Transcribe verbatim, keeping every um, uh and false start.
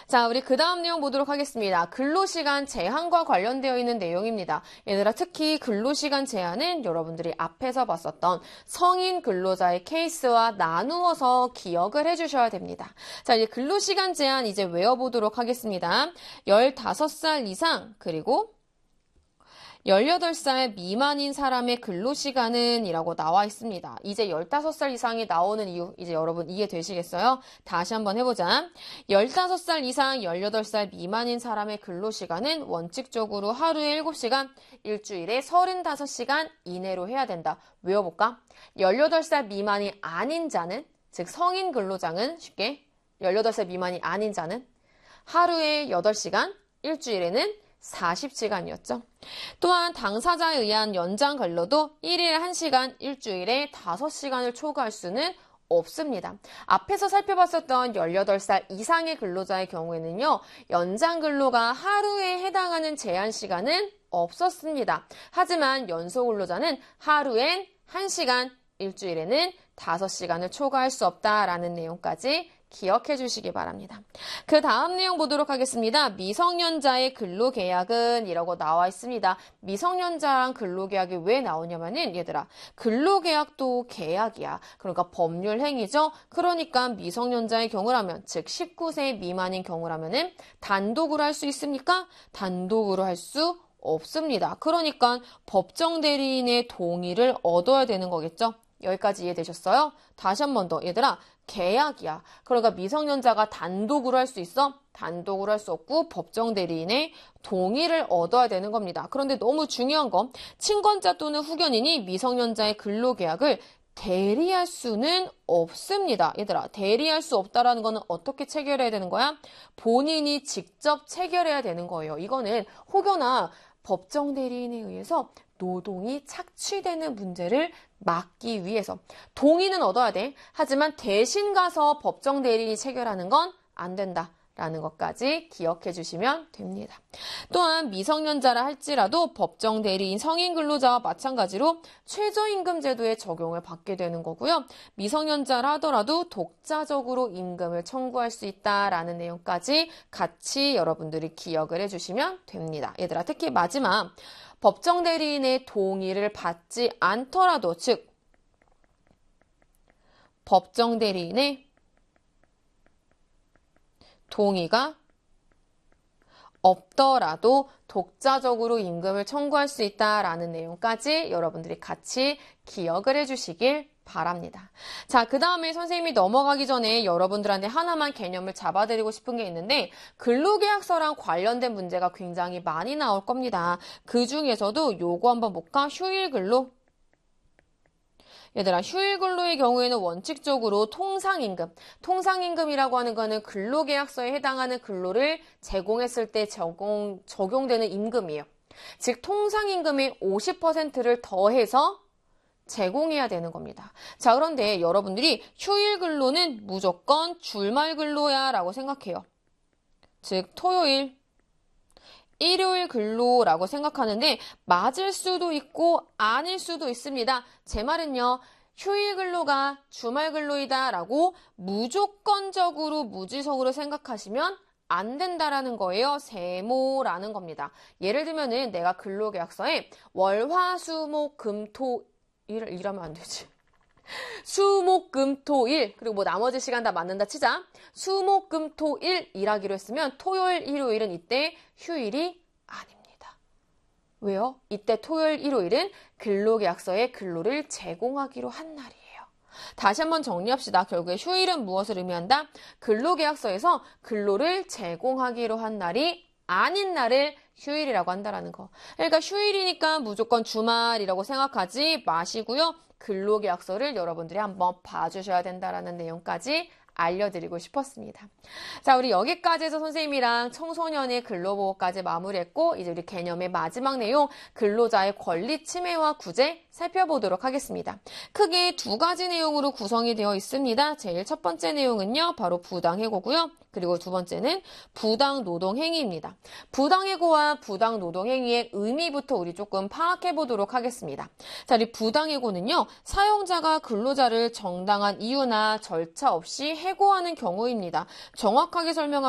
자, 우리 그 다음 내용 보도록 하겠습니다. 근로시간 제한과 관련되어 있는 내용입니다. 얘들아, 특히 근로시간 제한은 여러분들이 앞에서 봤었던 성인 근로자의 케이스와 나누어서 기억을 해주셔야 됩니다. 자, 이제 근로시간 제한 이제 외워보도록 하겠습니다. 열다섯 살 이상 그리고 열여덟 살 미만인 사람의 근로시간은 이라고 나와 있습니다. 이제 열다섯 살 이상이 나오는 이유 이제 여러분 이해되시겠어요? 다시 한번 해보자. 열다섯 살 이상 열여덟 살 미만인 사람의 근로시간은 원칙적으로 하루에 일곱 시간, 일주일에 서른다섯 시간 이내로 해야 된다. 외워볼까? 열여덟 살 미만이 아닌 자는, 즉 성인 근로자는 쉽게 열여덟 살 미만이 아닌 자는 하루에 여덟 시간, 일주일에는 사십 시간이었죠. 또한 당사자에 의한 연장 근로도 일일에 한 시간, 일주일에 다섯 시간을 초과할 수는 없습니다. 앞에서 살펴봤었던 열여덟 살 이상의 근로자의 경우에는요, 연장 근로가 하루에 해당하는 제한 시간은 없었습니다. 하지만 연소 근로자는 하루엔 한 시간, 일주일에는 다섯 시간을 초과할 수 없다라는 내용까지 기억해 주시기 바랍니다. 그 다음 내용 보도록 하겠습니다. 미성년자의 근로계약은 이라고 나와 있습니다. 미성년자랑 근로계약이 왜 나오냐면은 얘들아, 근로계약도 계약이야. 그러니까 법률 행위죠. 그러니까 미성년자의 경우라면, 즉 십구 세 미만인 경우라면은 단독으로 할 수 있습니까? 단독으로 할 수 없습니다. 그러니까 법정 대리인의 동의를 얻어야 되는 거겠죠. 여기까지 이해되셨어요? 다시 한 번 더. 얘들아, 계약이야. 그러니까 미성년자가 단독으로 할 수 있어? 단독으로 할 수 없고 법정 대리인의 동의를 얻어야 되는 겁니다. 그런데 너무 중요한 건 친권자 또는 후견인이 미성년자의 근로계약을 대리할 수는 없습니다. 얘들아, 대리할 수 없다라는 거는 어떻게 체결해야 되는 거야? 본인이 직접 체결해야 되는 거예요. 이거는 혹여나 법정 대리인에 의해서 노동이 착취되는 문제를 막기 위해서 동의는 얻어야 돼. 하지만 대신 가서 법정 대리인이 체결하는 건 안 된다라는 것까지 기억해 주시면 됩니다. 또한 미성년자라 할지라도 법정 대리인 성인 근로자와 마찬가지로 최저임금 제도의 적용을 받게 되는 거고요. 미성년자라 하더라도 독자적으로 임금을 청구할 수 있다라는 내용까지 같이 여러분들이 기억을 해주시면 됩니다. 얘들아, 특히 마지막 법정 대리인의 동의를 받지 않더라도, 즉 법정 대리인의 동의가 없더라도 독자적으로 임금을 청구할 수 있다라는 내용까지 여러분들이 같이 기억을 해주시길 바랍니다. 자, 그 다음에 선생님이 넘어가기 전에 여러분들한테 하나만 개념을 잡아드리고 싶은 게 있는데, 근로계약서랑 관련된 문제가 굉장히 많이 나올 겁니다. 그 중에서도 요거 한번 볼까? 휴일근로. 얘들아, 휴일근로의 경우에는 원칙적으로 통상임금, 통상임금이라고 하는 거는 근로계약서에 해당하는 근로를 제공했을 때 적용, 적용되는 임금이에요. 즉, 통상임금의 오십 퍼센트를 더해서 제공해야 되는 겁니다. 자, 그런데 여러분들이 휴일근로는 무조건 줄말근로야 라고 생각해요. 즉, 토요일, 일요일 근로라고 생각하는데 맞을 수도 있고 아닐 수도 있습니다. 제 말은요, 휴일 근로가 주말 근로이다 라고 무조건적으로 무지성으로 생각하시면 안 된다라는 거예요. 세모라는 겁니다. 예를 들면은 내가 근로계약서에 월, 화, 수, 목, 금, 토, 일, 일하면 안 되지. 수, 목, 금, 토, 일, 그리고 뭐 나머지 시간 다 맞는다 치자. 수, 목, 금, 토, 일 일하기로 했으면 토요일, 일요일은 이때 휴일이 아닙니다. 왜요? 이때 토요일, 일요일은 근로계약서에 근로를 제공하기로 한 날이에요. 다시 한번 정리합시다. 결국에 휴일은 무엇을 의미한다? 근로계약서에서 근로를 제공하기로 한 날이 아닌 날을 휴일이라고 한다라는 거. 그러니까 휴일이니까 무조건 주말이라고 생각하지 마시고요. 근로계약서를 여러분들이 한번 봐주셔야 된다라는 내용까지 알려드리고 싶었습니다. 자, 우리 여기까지 해서 선생님이랑 청소년의 근로보호까지 마무리했고, 이제 우리 개념의 마지막 내용, 근로자의 권리 침해와 구제 살펴보도록 하겠습니다. 크게 두 가지 내용으로 구성이 되어 있습니다. 제일 첫 번째 내용은요, 바로 부당해고고요. 그리고 두 번째는 부당노동행위입니다. 부당해고와 부당노동행위의 의미부터 우리 조금 파악해 보도록 하겠습니다. 자, 이 부당해고는요, 사용자가 근로자를 정당한 이유나 절차 없이 해고하는 경우입니다. 정확하게 설명하면